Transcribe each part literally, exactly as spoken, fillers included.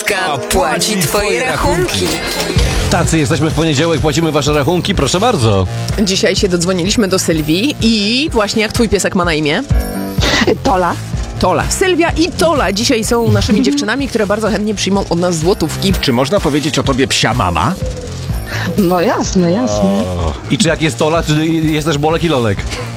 Sylwka płaci twoje rachunki. Tacy jesteśmy w poniedziałek, płacimy wasze rachunki, proszę bardzo. Dzisiaj się dodzwoniliśmy do Sylwii i właśnie jak twój piesek ma na imię? Tola. Tola. Sylwia i Tola dzisiaj są naszymi dziewczynami, które bardzo chętnie przyjmą od nas złotówki. Czy można powiedzieć o tobie psia mama? No jasne, jasne. I czy jak jest Tola, czy jest też Bolek i Lolek?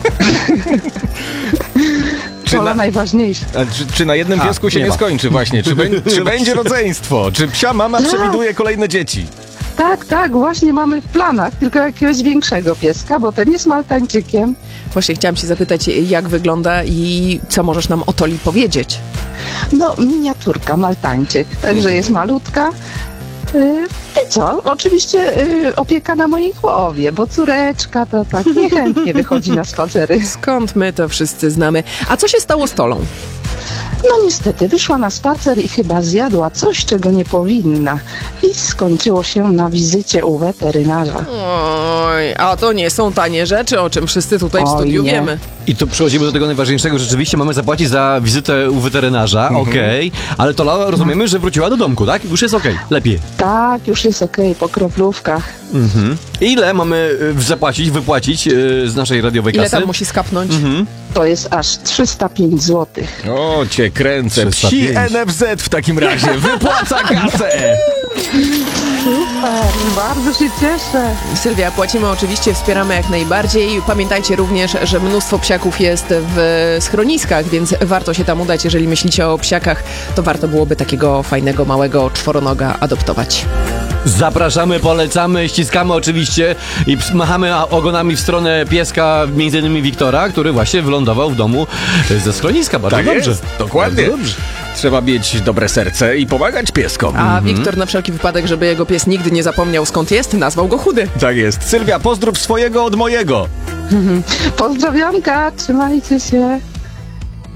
Tola na- najważniejsza. A czy, czy na jednym A, piesku się nie nie, ma. skończy właśnie? Czy, bę- czy będzie rodzeństwo? Czy psia mama przewiduje kolejne dzieci? Tak, tak, właśnie mamy w planach tylko jakiegoś większego pieska, bo ten jest maltańczykiem. Właśnie chciałam się zapytać, jak wygląda i co możesz nam o Toli powiedzieć? No, miniaturka, maltańczyk, także jest malutka. Yy, I co? Oczywiście yy, opieka na mojej głowie, bo córeczka to tak niechętnie wychodzi na spacery. Skąd my to wszyscy znamy? A co się stało z Tolą? No niestety, wyszła na spacer i chyba zjadła coś, czego nie powinna. I skończyło się na wizycie u weterynarza. Oj, a to nie są tanie rzeczy, o czym wszyscy tutaj w Oj, studiu nie. wiemy. I tu przechodzimy do tego najważniejszego, rzeczywiście mamy zapłacić za wizytę u weterynarza, okej, ale Tola rozumiemy, że wróciła do domku, tak? Już jest okej, lepiej. Tak, już jest okej, po kroplówkach. Mhm. Ile mamy y, zapłacić, wypłacić y, z naszej radiowej Ile kasy? tam musi skapnąć? To jest aż trzysta pięć złotych. O, cię kręcę. trzysta Psi pięć. N F Z w takim razie wypłaca kasę. Super, bardzo się cieszę. Sylwia, płacimy oczywiście, wspieramy jak najbardziej. Pamiętajcie również, że mnóstwo psiaków jest w schroniskach, więc warto się tam udać. Jeżeli myślicie o psiakach, to warto byłoby takiego fajnego, małego czworonoga adoptować. Zapraszamy, polecamy, ściskamy oczywiście i ps- machamy a- ogonami w stronę pieska, między innymi Wiktora, który właśnie wylądował w domu y, ze schroniska. Bardzo Tak dobrze. jest, dokładnie. Bardzo dobrze. Trzeba mieć dobre serce i pomagać pieskom. A Wiktor na wszelki wypadek, żeby jego pies nigdy nie zapomniał skąd jest, nazwał go Chudy. Tak jest. Sylwia, pozdrów swojego od mojego. Pozdrowionka, trzymajcie się.